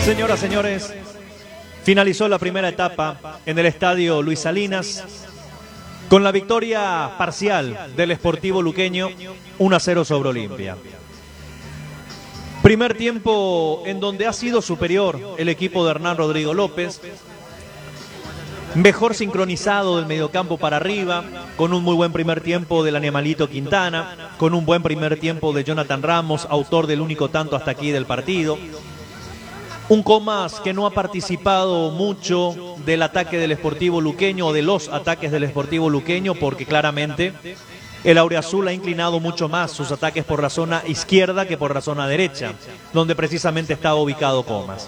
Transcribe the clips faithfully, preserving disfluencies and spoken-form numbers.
Señoras, señores, finalizó la primera etapa en el estadio Luis Salinas con la victoria parcial del Sportivo Luqueño uno a cero sobre Olimpia. Primer tiempo en donde ha sido superior el equipo de Hernán Rodrigo López, mejor sincronizado del mediocampo para arriba, con un muy buen primer tiempo del Animalito Quintana, con un buen primer tiempo de Jonathan Ramos, autor del único tanto hasta aquí del partido. Un Comas que no ha participado mucho del ataque del Sportivo Luqueño o de los ataques del Sportivo Luqueño, porque claramente el Auriazul ha inclinado mucho más sus ataques por la zona izquierda que por la zona derecha, donde precisamente estaba ubicado Comas.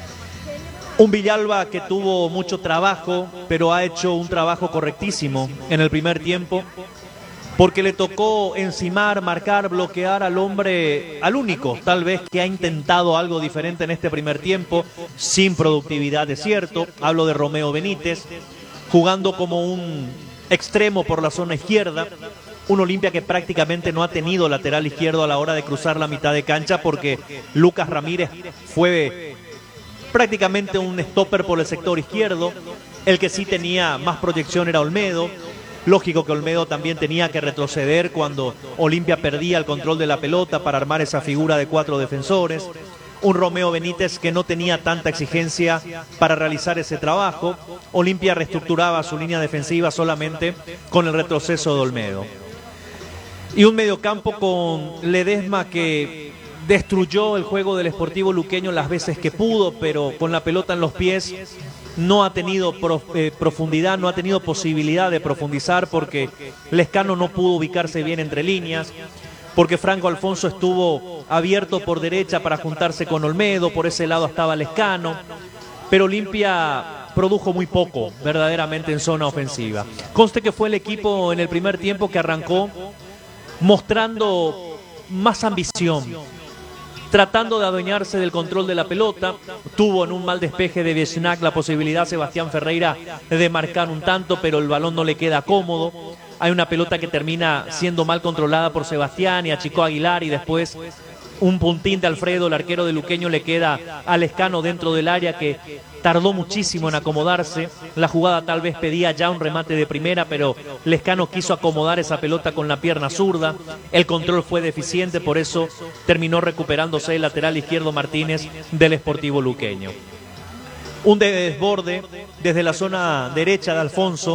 Un Villalba que tuvo mucho trabajo, pero ha hecho un trabajo correctísimo en el primer tiempo, porque le tocó encimar, marcar, bloquear al hombre, al único, tal vez, que ha intentado algo diferente en este primer tiempo, sin productividad, es cierto. Hablo de Romeo Benítez, jugando como un extremo por la zona izquierda. Un Olimpia que prácticamente no ha tenido lateral izquierdo a la hora de cruzar la mitad de cancha, porque Lucas Ramírez fue prácticamente un stopper por el sector izquierdo. El que sí tenía más proyección era Olmedo. Lógico que Olmedo también tenía que retroceder cuando Olimpia perdía el control de la pelota para armar esa figura de cuatro defensores. Un Romeo Benítez que no tenía tanta exigencia para realizar ese trabajo. Olimpia reestructuraba su línea defensiva solamente con el retroceso de Olmedo. Y un mediocampo con Ledesma que destruyó el juego del Sportivo Luqueño las veces que pudo, pero con la pelota en los pies no ha tenido prof, eh, profundidad, no ha tenido posibilidad de profundizar, porque Lescano no pudo ubicarse bien entre líneas, porque Franco Alfonso estuvo abierto por derecha para juntarse con Olmedo, por ese lado estaba Lescano, pero Olimpia produjo muy poco verdaderamente en zona ofensiva. Conste que fue el equipo en el primer tiempo que arrancó mostrando más ambición, tratando de adueñarse del control de la pelota. Tuvo en un mal despeje de Viesnac la posibilidad Sebastián Ferreira de marcar un tanto, pero el balón no le queda cómodo. Hay una pelota que termina siendo mal controlada por Sebastián y achicó a Aguilar, y después un puntín de Alfredo, el arquero de Luqueño, le queda a Lescano dentro del área, que tardó muchísimo en acomodarse. La jugada tal vez pedía ya un remate de primera, pero Lescano quiso acomodar esa pelota con la pierna zurda. El control fue deficiente, por eso terminó recuperándose el lateral izquierdo Martínez del Sportivo Luqueño. Un desborde desde la zona derecha de Alfonso.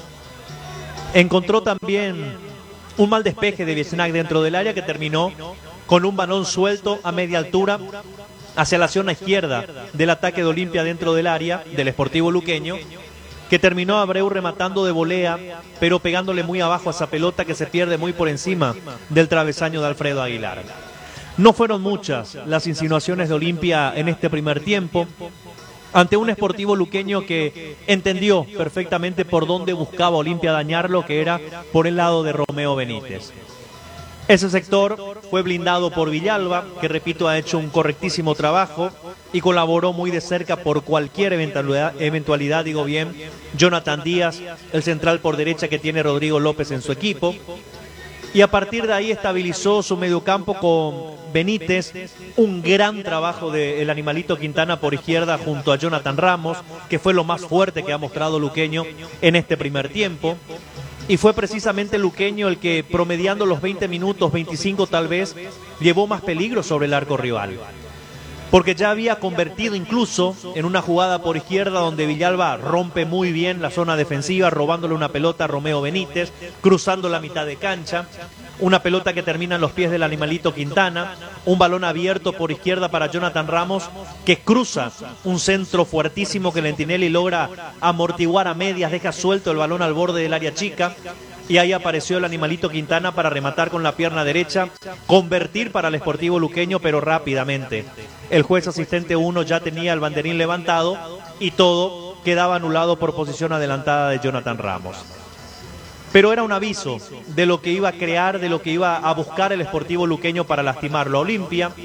Encontró también un mal despeje de Viesnac dentro del área, que terminó con un balón suelto a media altura hacia la zona izquierda del ataque de Olimpia dentro del área del Sportivo Luqueño, que terminó Abreu rematando de volea, pero pegándole muy abajo a esa pelota que se pierde muy por encima del travesaño de Alfredo Aguilar. No fueron muchas las insinuaciones de Olimpia en este primer tiempo, ante un Sportivo Luqueño que entendió perfectamente por dónde buscaba Olimpia dañarlo, que era por el lado de Romeo Benítez. Ese sector fue blindado por Villalba, que repito ha hecho un correctísimo trabajo y colaboró muy de cerca por cualquier eventualidad, eventualidad, digo bien, Jonathan Díaz, el central por derecha que tiene Rodrigo López en su equipo. Y a partir de ahí estabilizó su mediocampo con Benítez, un gran trabajo del Animalito Quintana por izquierda junto a Jonathan Ramos, que fue lo más fuerte que ha mostrado Luqueño en este primer tiempo. Y fue precisamente Luqueño el que, promediando los veinte minutos, veinticinco tal vez, llevó más peligro sobre el arco rival. Porque ya había convertido incluso en una jugada por izquierda donde Villalba rompe muy bien la zona defensiva, robándole una pelota a Romeo Benítez, cruzando la mitad de cancha. Una pelota que termina en los pies del Animalito Quintana, un balón abierto por izquierda para Jonathan Ramos, que cruza un centro fuertísimo que Lentinelli logra amortiguar a medias, deja suelto el balón al borde del área chica, y ahí apareció el Animalito Quintana para rematar con la pierna derecha, convertir para el Sportivo Luqueño, pero rápidamente. El juez asistente uno ya tenía el banderín levantado y todo quedaba anulado por posición adelantada de Jonathan Ramos. Pero era un aviso de lo que iba a crear, de lo que iba a buscar el Sportivo Luqueño para lastimarlo a Olimpia.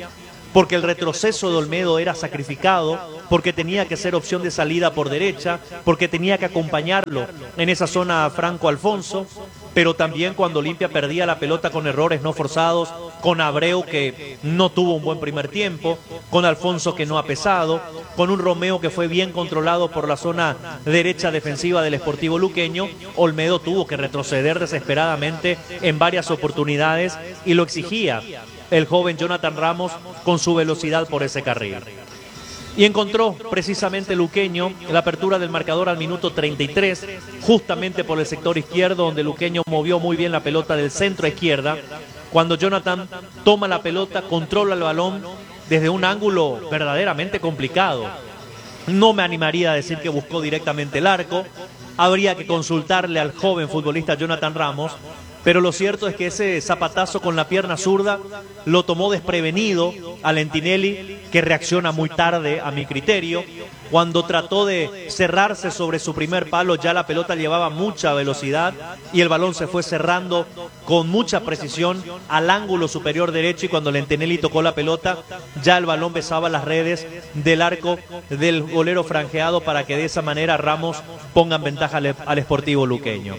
porque el retroceso de Olmedo era sacrificado, porque tenía que ser opción de salida por derecha, porque tenía que acompañarlo en esa zona a Franco Alfonso, pero también cuando Olimpia perdía la pelota con errores no forzados, con Abreu que no tuvo un buen primer tiempo, con Alfonso que no ha pesado, con un Romeo que fue bien controlado por la zona derecha defensiva del Sportivo Luqueño, Olmedo tuvo que retroceder desesperadamente en varias oportunidades y lo exigía el joven Jonathan Ramos con su velocidad por ese carril. Y encontró precisamente Luqueño la apertura del marcador al minuto treinta y tres, justamente por el sector izquierdo, donde Luqueño movió muy bien la pelota del centro a izquierda. Cuando Jonathan toma la pelota, controla el balón desde un ángulo verdaderamente complicado. No me animaría a decir que buscó directamente el arco. Habría que consultarle al joven futbolista Jonathan Ramos, pero lo cierto es que ese zapatazo con la pierna zurda lo tomó desprevenido a Lentinelli, que reacciona muy tarde a mi criterio. Cuando trató de cerrarse sobre su primer palo, ya la pelota llevaba mucha velocidad y el balón se fue cerrando con mucha precisión al ángulo superior derecho, y cuando Lentinelli tocó la pelota, ya el balón besaba las redes del arco del golero franjeado para que de esa manera Ramos ponga en ventaja al, al Sportivo Luqueño.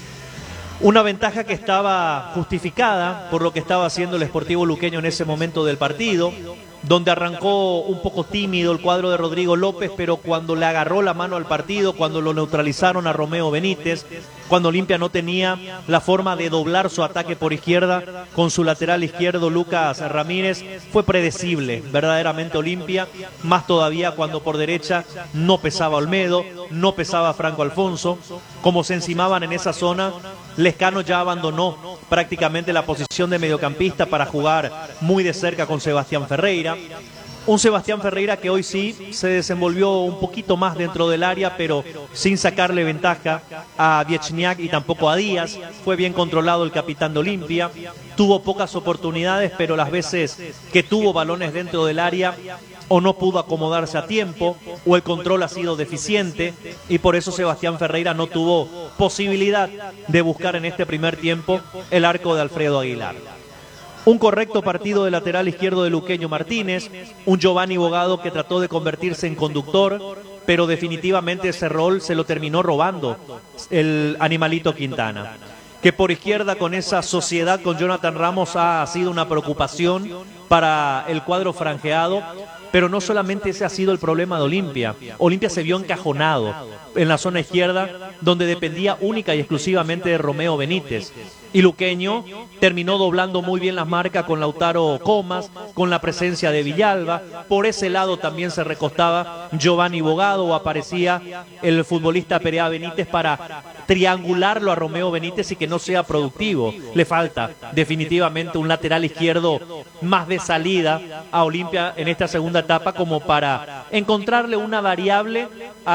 Una ventaja que estaba justificada por lo que estaba haciendo el Sportivo Luqueño en ese momento del partido, donde arrancó un poco tímido el cuadro de Rodrigo López, pero cuando le agarró la mano al partido, cuando lo neutralizaron a Romeo Benítez, cuando Olimpia no tenía la forma de doblar su ataque por izquierda con su lateral izquierdo Lucas Ramírez, fue predecible verdaderamente Olimpia, más todavía cuando por derecha no pesaba Olmedo, no pesaba Franco Alfonso. Como se encimaban en esa zona, Lescano ya abandonó prácticamente la posición de mediocampista para jugar muy de cerca con Sebastián Ferreira. Un Sebastián Ferreira que hoy sí se desenvolvió un poquito más dentro del área, pero sin sacarle ventaja a Viechniak y tampoco a Díaz. Fue bien controlado el capitán de Olimpia. Tuvo pocas oportunidades, pero las veces que tuvo balones dentro del área, o no pudo acomodarse a tiempo, o el control ha sido deficiente, y por eso Sebastián Ferreira no tuvo posibilidad de buscar en este primer tiempo el arco de Alfredo Aguilar. Un correcto partido de lateral izquierdo de Luqueño Martínez, un Giovanni Bogado que trató de convertirse en conductor, pero definitivamente ese rol se lo terminó robando el Animalito Quintana, que por izquierda con esa sociedad con Jonathan Ramos ha sido una preocupación para el cuadro franjeado. Pero no solamente ese ha sido el problema de Olimpia. Olimpia se vio encajonado en la zona izquierda, donde dependía única y exclusivamente de Romeo Benítez. Y Luqueño terminó doblando muy bien las marcas con Lautaro Comas, con la presencia de Villalba. Por ese lado también se recostaba Giovanni Bogado, o aparecía el futbolista Perea Benítez para triangularlo a Romeo Benítez y que no sea productivo. Le falta definitivamente un lateral izquierdo más de salida a Olimpia en esta segunda etapa, como para encontrarle una variable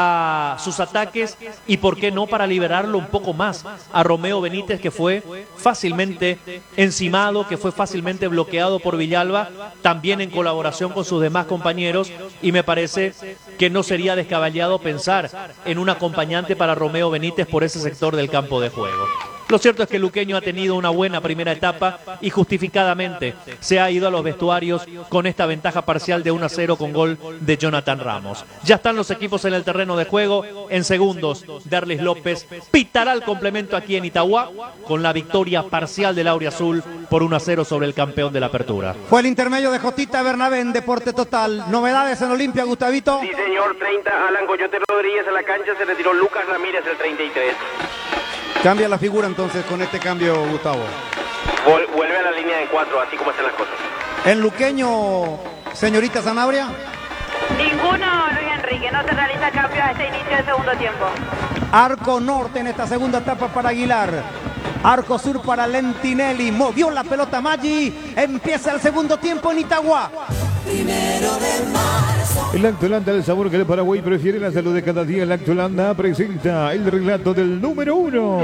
a sus ataques y por qué no para liberarlo un poco más a Romeo Benítez, que fue fácilmente encimado, que fue fácilmente bloqueado por Villalba, también en colaboración con sus demás compañeros, y me parece que no sería descabellado pensar en un acompañante para Romeo Benítez por ese sector del campo de juego. Lo cierto es que Luqueño ha tenido una buena primera etapa y justificadamente se ha ido a los vestuarios con esta ventaja parcial de uno a cero con gol de Jonathan Ramos. Ya están los equipos en el terreno de juego. En segundos, Derlis López pitará el complemento aquí en Itagua con la victoria parcial del Auriazul por uno a cero sobre el campeón de la apertura. Fue el intermedio de Jotita Bernabé en Deporte Total. ¿Novedades en Olimpia, Gustavito? Sí, señor. treinta, Alan Coyote Rodríguez a la cancha. Se retiró Lucas Ramírez, el treinta y tres. Cambia la figura entonces con este cambio, Gustavo. Vuelve a la línea de cuatro, así como están las cosas. ¿En Luqueño, señorita Sanabria? Ninguno, Luis Enrique. No se realiza cambio a este inicio del segundo tiempo. Arco norte en esta segunda etapa para Aguilar. Arco sur para Lentinelli. Movió la pelota Maggi. Empieza el segundo tiempo en Itagua. Primero de marzo. El Lactolanda, el sabor que el Paraguay prefiere, la salud de cada día. El Lactolanda presenta el relato del número uno.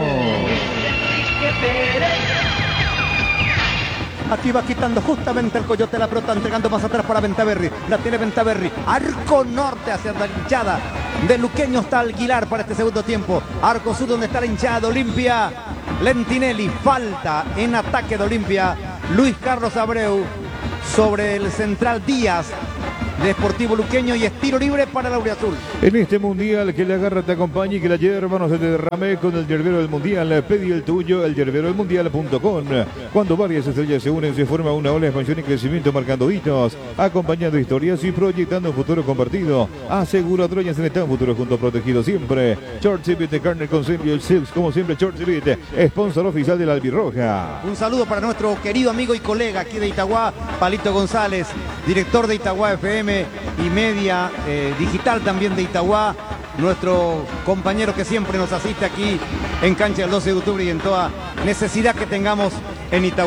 Aquí va quitando justamente el Coyote la pelota, entregando más atrás para Ventaverri. La tiene Ventaverri. Arco norte hacia la hinchada de Luqueño está Aguilar para este segundo tiempo. Arco sur donde está la hinchada de Olimpia. Lentinelli, falta en ataque de Olimpia. Luis Carlos Abreu sobre el Central Díaz de Sportivo Luqueño y es tiro libre para la Auriazul. En este mundial, que la garra te acompañe y que la hierba no se te derrame con el yerbero del mundial. Pedí el tuyo, el yerbero del mundial punto com. Cuando varias estrellas se unen, se forma una ola de expansión y crecimiento, marcando hitos, acompañando historias y proyectando un futuro compartido. Asegura Troyas en un futuro junto protegido siempre. Short Civit de Carner con Silvio Silks, como siempre, Short Civit, sponsor oficial de la Albirroja. Un saludo para nuestro querido amigo y colega aquí de Itagua, Palito González, director de Itagua F M y media eh, digital también de Itagua, nuestro compañero que siempre nos asiste aquí en Cancha del doce de octubre y en toda necesidad que tengamos en Itagua.